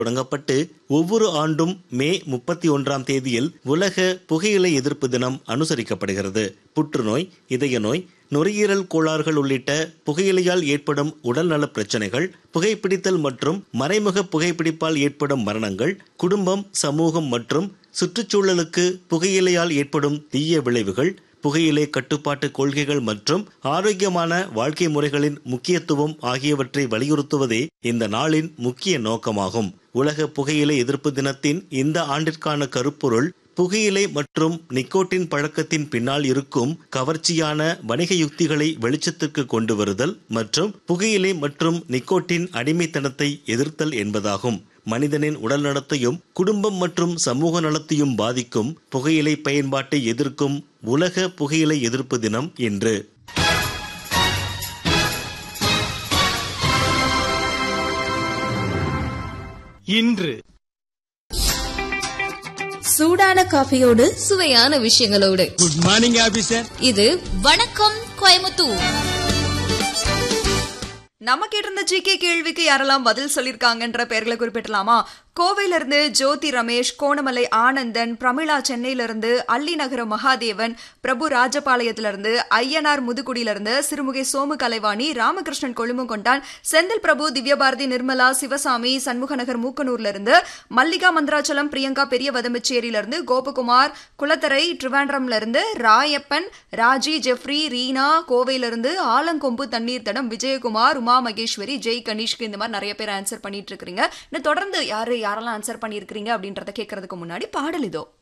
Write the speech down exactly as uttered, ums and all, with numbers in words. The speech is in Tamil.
தொடங்கப்பட்டு ஒவ்வொரு ஆண்டும் மே முப்பத்தி ஒன்றாம் தேதியில் உலக புகையிலை எதிர்ப்பு தினம் அனுசரிக்கப்படுகிறது. புற்றுநோய், இதய நோய், நுரையீரல் கோளாறுகள் உள்ளிட்ட புகையிலையால் ஏற்படும் உடல்நல பிரச்சனைகள், புகைப்பிடித்தல் மற்றும் மறைமுக புகைப்பிடிப்பால் ஏற்படும் மரணங்கள், குடும்பம், சமூகம் மற்றும் சுற்றுச்சூழலுக்கு புகையிலையால் ஏற்படும் தீய விளைவுகள், புகையிலை கட்டுப்பாட்டு கொள்கைகள் மற்றும் ஆரோக்கியமான வாழ்க்கை முறைகளின் முக்கியத்துவம் ஆகியவற்றை வலியுறுத்துவதே இந்த நாளின் முக்கிய நோக்கமாகும். உலக புகையிலை எதிர்ப்பு தினத்தின் இந்த ஆண்டிற்கான கருப்பொருள் புகையிலை மற்றும் நிக்கோட்டின் பழக்கத்தின் பின்னால் இருக்கும் கவர்ச்சியான வணிக யுக்திகளை வெளிச்சத்துக்கு கொண்டு வருதல் மற்றும் புகையிலை மற்றும் நிக்கோட்டின் அடிமைத்தனத்தை எதிர்த்தல் என்பதாகும். மனிதனின் உடல் நலத்தையும் குடும்பம் மற்றும் சமூக நலத்தையும் பாதிக்கும் புகையிலை பயன்பாட்டை எதிர்க்கும் உலக புகையிலை எதிர்ப்பு தினம் இன்று. இன்று சூடான காஃபியோடு சுவையான விஷயங்களோடு. Good morning officer. இது வணக்கம் கோயமுத்தூர். நமக்கு இருந்த ஜிகே கேள்விக்கு யாரெல்லாம் பதில் சொல்லிருக்காங்கன்ற பெயர்களை குறிப்பிடலாமா? கோவையில இருந்து ஜோதி ரமேஷ், கோணமலை ஆனந்தன், பிரமிளா சென்னையிலிருந்து, அல்லி நகர மகாதேவன், பிரபு ராஜபாளையத்திலிருந்து, ஐயனார் முதுகுடியிலிருந்து, சிறுமுகை சோமு கலைவாணி, ராமகிருஷ்ணன் கொழும்புகொண்டான், செந்தில் பிரபு, திவ்யபாரதி, நிர்மலா, சிவசாமி, சண்முகநகர் மூக்கனூர்ல இருந்து, மல்லிகா மந்திராச்சலம், பிரியங்கா பெரிய வதம்பச்சேரியிலிருந்து, கோபகுமார் குளத்தரை ட்ரிவாண்ட்ரம்ல இருந்து, ராயப்பன், ராஜி, ஜெஃப்ரி, ரீனா கோவையிலிருந்து, ஆலங்கொம்பு தண்ணீர் தடம், விஜயகுமார், உமா மகேஸ்வரி, ஜெய் கணேஷ்க்கு இந்த மாதிரி நிறைய பேர் ஆன்சர் பண்ணிட்டு இருக்கீங்க. தொடர்ந்து யாரு யாரெல்லாம் ஆன்சர் பண்ணிருக்கீங்க அப்படின்றத கேட்கறதுக்கு முன்னாடி பாடல் இதோ.